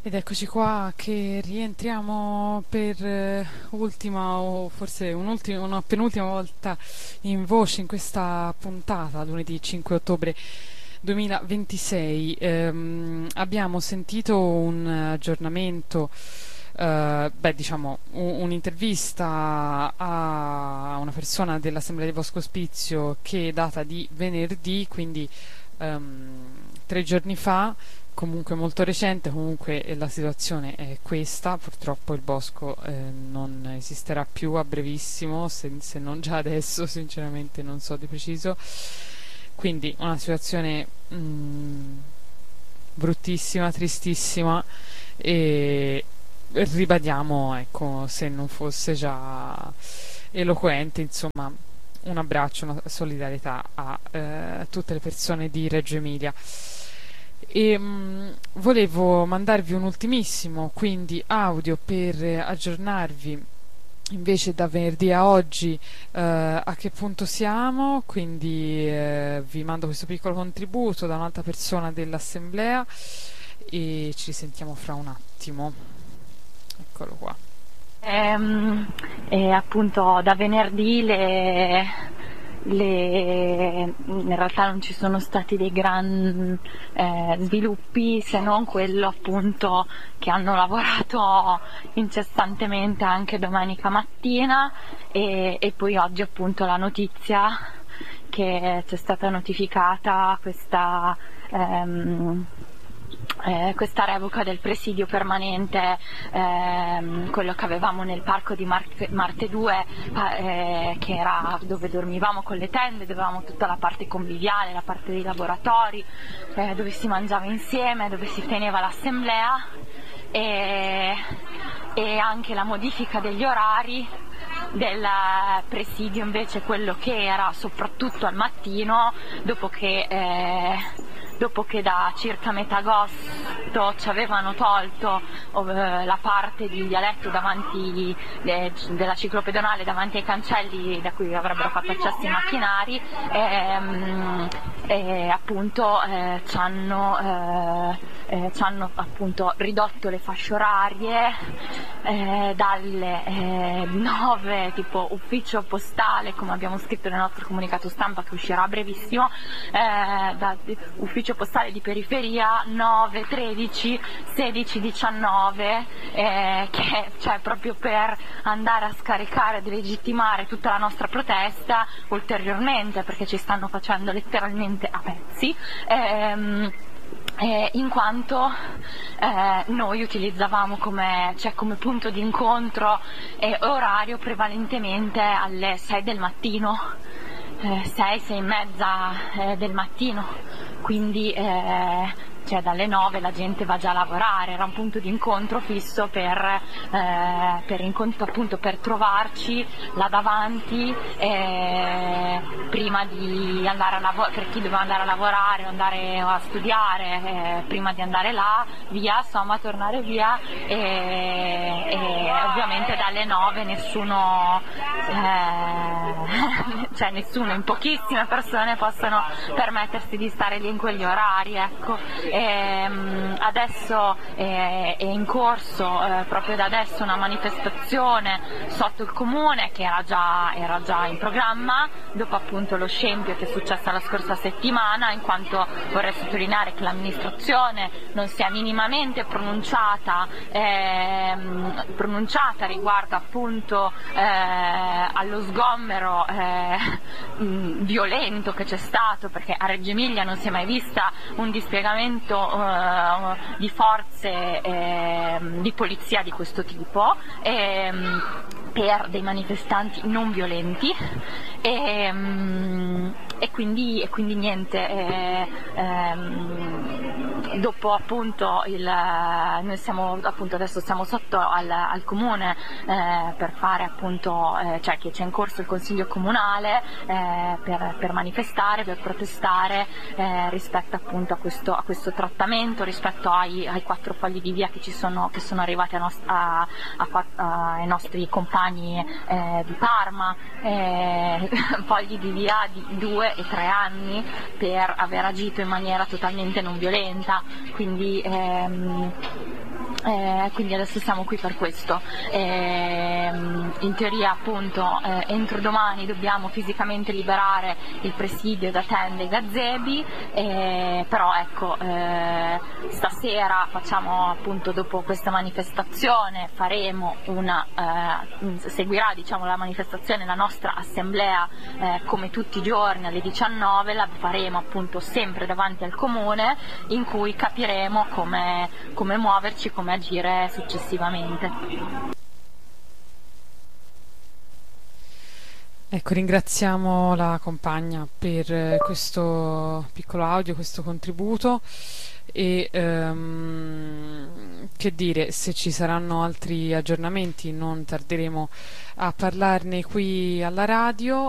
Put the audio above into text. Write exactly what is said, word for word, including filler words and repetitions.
Ed eccoci qua che rientriamo per eh, ultima o forse un'ultima, una penultima volta in voce in questa puntata, lunedì cinque ottobre duemilaventisei. Ehm, abbiamo sentito un aggiornamento, eh, beh, diciamo, un- un'intervista a una persona dell'Assemblea di Bosco Ospizio che è data di venerdì, quindi ehm, tre giorni fa, comunque molto recente. Comunque eh, la situazione è questa: purtroppo il bosco eh, non esisterà più a brevissimo, se, se non già adesso, sinceramente non so di preciso. Quindi una situazione mm, bruttissima, tristissima, e ribadiamo, ecco, se non fosse già eloquente, insomma, un abbraccio, una solidarietà a eh, tutte le persone di Reggio Emilia. E mh, volevo mandarvi un ultimissimo quindi audio per eh, aggiornarvi invece da venerdì a oggi, eh, a che punto siamo. Quindi eh, vi mando questo piccolo contributo da un'altra persona dell'assemblea e ci risentiamo fra un attimo. Eccolo qua. Ehm, e appunto da venerdì le, le- in realtà non ci sono stati dei gran eh, sviluppi, se non quello appunto che hanno lavorato incessantemente anche domenica mattina, e, e poi oggi appunto la notizia che ci è stata notificata questa ehm, eh, questa revoca del presidio permanente, ehm, quello che avevamo nel parco di Marte, Marte due, eh, che era dove dormivamo con le tende, dove avevamo tutta la parte conviviale, la parte dei laboratori, eh, dove si mangiava insieme, dove si teneva l'assemblea, e, e anche la modifica degli orari del presidio, invece quello che era soprattutto al mattino, dopo che eh, dopo che da circa metà agosto ci avevano tolto eh, la parte di vialetto davanti eh, della ciclopedonale davanti ai cancelli da cui avrebbero fatto accesso i macchinari, ehm, e appunto eh, ci hanno, eh, eh, ci hanno appunto ridotto le fasce orarie eh, dalle eh, nove, tipo ufficio postale, come abbiamo scritto nel nostro comunicato stampa che uscirà a brevissimo, eh, da ufficio postale di periferia nove, tredici, sedici, diciannove, eh, che cioè proprio per andare a scaricare e delegittimare tutta la nostra protesta ulteriormente, perché ci stanno facendo letteralmente a pezzi. Ehm, Eh, in quanto eh, noi utilizzavamo come, cioè, come punto di incontro e orario prevalentemente alle sei del mattino, eh, sei, sei e mezza eh, del mattino, quindi eh, cioè dalle nove la gente va già a lavorare. Era un punto di incontro fisso per, eh, per, incontro, appunto, per trovarci là davanti eh, prima di andare a lavorare, per chi doveva andare a lavorare o andare a studiare, eh, prima di andare là, via, insomma tornare via, e, e ovviamente dalle nove nessuno, eh, cioè nessuno, in pochissime persone possono permettersi di stare lì in quegli orari, ecco. E, um, adesso è, è in corso eh, proprio da adesso una manifestazione sotto il comune che era già, era già in programma dopo appunto lo scempio che è successo la scorsa settimana, in quanto vorrei sottolineare che l'amministrazione non si è minimamente pronunciata, ehm, pronunciata riguardo appunto eh, allo sgombero eh, mh, violento che c'è stato, perché a Reggio Emilia non si è mai vista un dispiegamento Uh, di forze eh, di polizia di questo tipo, eh, per dei manifestanti non violenti, e, um, e, quindi, e quindi niente, eh, ehm, dopo appunto il, noi siamo appunto adesso siamo sotto al, al comune eh, per fare appunto, eh, cioè che c'è in corso il consiglio comunale eh, per, per manifestare, per protestare eh, rispetto appunto a questo, a questo trattamento, rispetto ai, ai quattro fogli di via che ci sono, che sono arrivati a nost- a, a, a, ai nostri compagni eh, di Parma, eh, fogli di via di due e tre anni per aver agito in maniera totalmente non violenta. Quindi ehm, Eh, quindi adesso siamo qui per questo. Eh, in teoria appunto eh, entro domani dobbiamo fisicamente liberare il presidio da tende e gazebi, eh, però ecco eh, stasera facciamo appunto, dopo questa manifestazione faremo una eh, seguirà diciamo la manifestazione, la nostra assemblea eh, come tutti i giorni alle diciannove, la faremo appunto sempre davanti al comune, in cui capiremo come, come muoverci, come agire successivamente. Ecco, ringraziamo la compagna per questo piccolo audio, questo contributo e ehm, che dire, se ci saranno altri aggiornamenti non tarderemo a parlarne qui alla radio.